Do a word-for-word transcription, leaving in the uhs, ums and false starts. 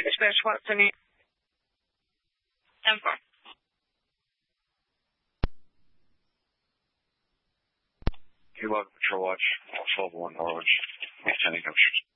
Dispatch Watson. ten four. Key eleven Patrol Watch, twelve one Norwich, maintaining no shoes.